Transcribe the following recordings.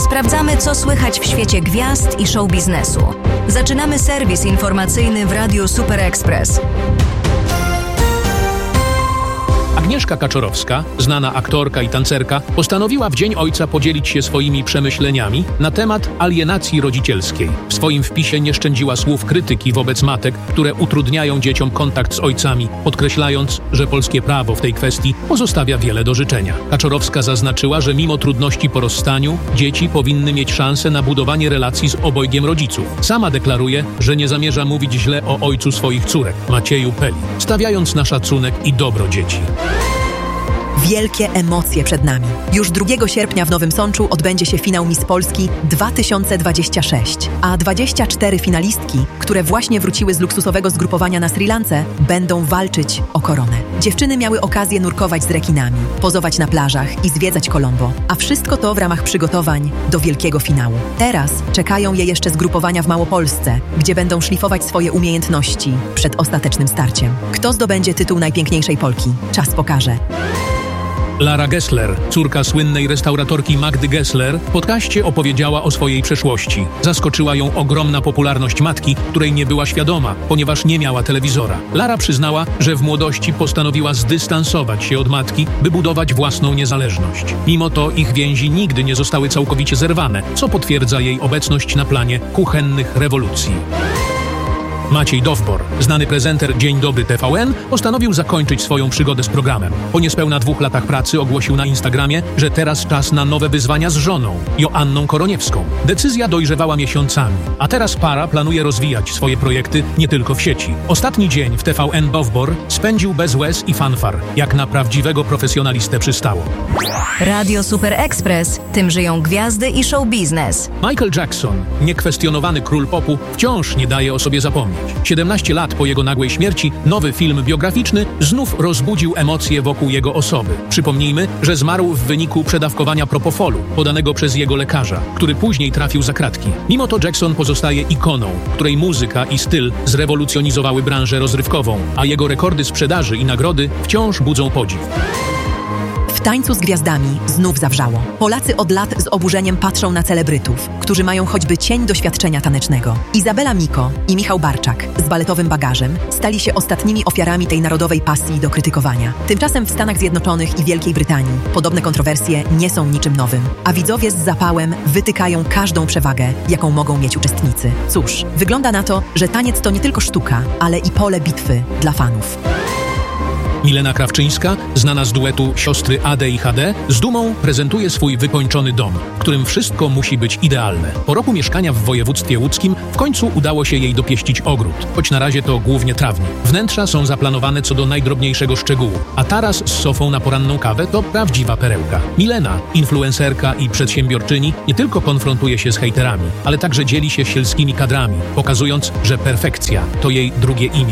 Sprawdzamy, co słychać w świecie gwiazd i show biznesu. Zaczynamy serwis informacyjny w Radiu Super Express. Agnieszka Kaczorowska, znana aktorka i tancerka, postanowiła w Dzień Ojca podzielić się swoimi przemyśleniami na temat alienacji rodzicielskiej. W swoim wpisie nie szczędziła słów krytyki wobec matek, które utrudniają dzieciom kontakt z ojcami, podkreślając, że polskie prawo w tej kwestii pozostawia wiele do życzenia. Kaczorowska zaznaczyła, że mimo trudności po rozstaniu, dzieci powinny mieć szansę na budowanie relacji z obojgiem rodziców. Sama deklaruje, że nie zamierza mówić źle o ojcu swoich córek, Macieju Peli, stawiając na szacunek i dobro dzieci. Wielkie emocje przed nami. Już 2 sierpnia w Nowym Sączu odbędzie się finał Miss Polski 2026, a 24 finalistki, które właśnie wróciły z luksusowego zgrupowania na Sri Lance, będą walczyć o koronę. Dziewczyny miały okazję nurkować z rekinami, pozować na plażach i zwiedzać Colombo, a wszystko to w ramach przygotowań do wielkiego finału. Teraz czekają je jeszcze zgrupowania w Małopolsce, gdzie będą szlifować swoje umiejętności przed ostatecznym starciem. Kto zdobędzie tytuł najpiękniejszej Polki? Czas pokaże. Lara Gessler, córka słynnej restauratorki Magdy Gessler, w podcaście opowiedziała o swojej przeszłości. Zaskoczyła ją ogromna popularność matki, której nie była świadoma, ponieważ nie miała telewizora. Lara przyznała, że w młodości postanowiła zdystansować się od matki, by budować własną niezależność. Mimo to ich więzi nigdy nie zostały całkowicie zerwane, co potwierdza jej obecność na planie kuchennych rewolucji. Maciej Dowbor, znany prezenter Dzień Dobry TVN, postanowił zakończyć swoją przygodę z programem. Po niespełna 2 latach pracy ogłosił na Instagramie, że teraz czas na nowe wyzwania z żoną, Joanną Koroniewską. Decyzja dojrzewała miesiącami, a teraz para planuje rozwijać swoje projekty nie tylko w sieci. Ostatni dzień w TVN Dowbor spędził bez łez i fanfar, jak na prawdziwego profesjonalistę przystało. Radio Super Express, tym żyją gwiazdy i show biznes. Michael Jackson, niekwestionowany król popu, wciąż nie daje o sobie zapomnieć. 17 lat po jego nagłej śmierci nowy film biograficzny znów rozbudził emocje wokół jego osoby. Przypomnijmy, że zmarł w wyniku przedawkowania propofolu, podanego przez jego lekarza, który później trafił za kratki. Mimo to Jackson pozostaje ikoną, której muzyka i styl zrewolucjonizowały branżę rozrywkową, a jego rekordy sprzedaży i nagrody wciąż budzą podziw. W tańcu z gwiazdami znów zawrzało. Polacy od lat z oburzeniem patrzą na celebrytów, którzy mają choćby cień doświadczenia tanecznego. Izabela Miko i Michał Barczak z baletowym bagażem stali się ostatnimi ofiarami tej narodowej pasji do krytykowania. Tymczasem w Stanach Zjednoczonych i Wielkiej Brytanii podobne kontrowersje nie są niczym nowym, a widzowie z zapałem wytykają każdą przewagę, jaką mogą mieć uczestnicy. Cóż, wygląda na to, że taniec to nie tylko sztuka, ale i pole bitwy dla fanów. Milena Krawczyńska, znana z duetu siostry AD i HD, z dumą prezentuje swój wykończony dom, w którym wszystko musi być idealne. Po roku mieszkania w województwie łódzkim w końcu udało się jej dopieścić ogród, choć na razie to głównie trawnik. Wnętrza są zaplanowane co do najdrobniejszego szczegółu, a taras z sofą na poranną kawę to prawdziwa perełka. Milena, influencerka i przedsiębiorczyni, nie tylko konfrontuje się z hejterami, ale także dzieli się sielskimi kadrami, pokazując, że perfekcja to jej drugie imię.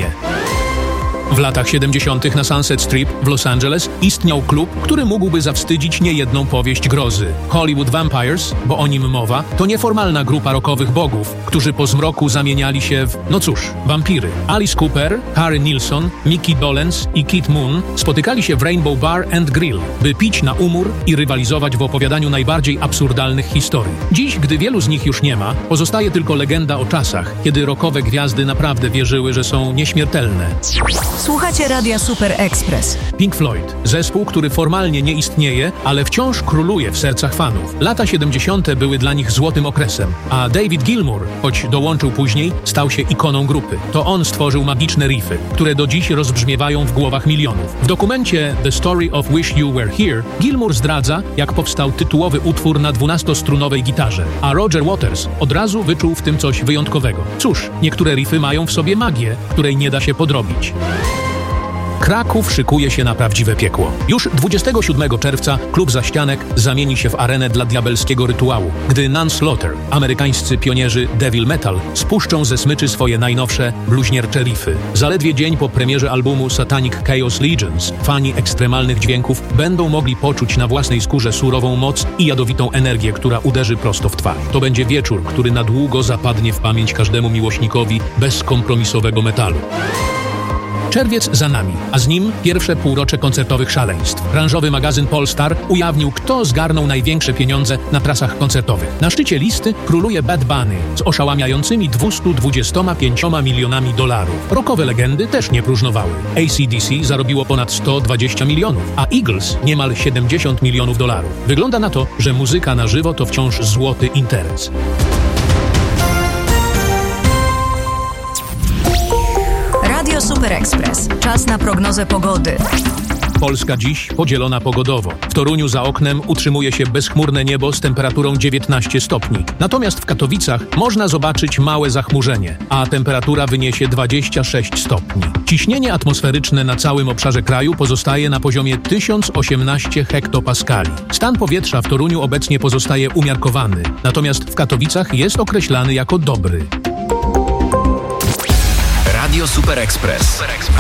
W latach 70. na Sunset Strip w Los Angeles istniał klub, który mógłby zawstydzić niejedną powieść grozy. Hollywood Vampires, bo o nim mowa, to nieformalna grupa rockowych bogów, którzy po zmroku zamieniali się w, no cóż, wampiry. Alice Cooper, Harry Nilsson, Mickey Dolenz i Keith Moon spotykali się w Rainbow Bar and Grill, by pić na umór i rywalizować w opowiadaniu najbardziej absurdalnych historii. Dziś, gdy wielu z nich już nie ma, pozostaje tylko legenda o czasach, kiedy rockowe gwiazdy naprawdę wierzyły, że są nieśmiertelne. Słuchacie Radia Super Express. Pink Floyd, zespół, który formalnie nie istnieje, ale wciąż króluje w sercach fanów. Lata 70. były dla nich złotym okresem, a David Gilmour, choć dołączył później, stał się ikoną grupy. To on stworzył magiczne riffy, które do dziś rozbrzmiewają w głowach milionów. W dokumencie The Story of Wish You Were Here Gilmour zdradza, jak powstał tytułowy utwór na 12-strunowej gitarze, a Roger Waters od razu wyczuł w tym coś wyjątkowego. Cóż, niektóre riffy mają w sobie magię, której nie da się podrobić. Kraków szykuje się na prawdziwe piekło. Już 27 czerwca klub Zaścianek zamieni się w arenę dla diabelskiego rytuału, gdy Nance Slaughter, amerykańscy pionierzy Devil Metal, spuszczą ze smyczy swoje najnowsze, bluźniercze riffy. Zaledwie dzień po premierze albumu Satanic Chaos Legions, fani ekstremalnych dźwięków będą mogli poczuć na własnej skórze surową moc i jadowitą energię, która uderzy prosto w twarz. To będzie wieczór, który na długo zapadnie w pamięć każdemu miłośnikowi bezkompromisowego metalu. Czerwiec za nami, a z nim pierwsze półrocze koncertowych szaleństw. Branżowy magazyn Polstar ujawnił, kto zgarnął największe pieniądze na trasach koncertowych. Na szczycie listy króluje Bad Bunny z oszałamiającymi 225 milionami dolarów. Rockowe legendy też nie próżnowały. AC/DC zarobiło ponad 120 milionów, a Eagles niemal 70 milionów dolarów. Wygląda na to, że muzyka na żywo to wciąż złoty interes. Radio Super Express. Czas na prognozę pogody. Polska dziś podzielona pogodowo. W Toruniu za oknem utrzymuje się bezchmurne niebo z temperaturą 19 stopni. Natomiast w Katowicach można zobaczyć małe zachmurzenie, a temperatura wyniesie 26 stopni. Ciśnienie atmosferyczne na całym obszarze kraju pozostaje na poziomie 1018 hektopaskali. Stan powietrza w Toruniu obecnie pozostaje umiarkowany, natomiast w Katowicach jest określany jako dobry. Radio Super Express.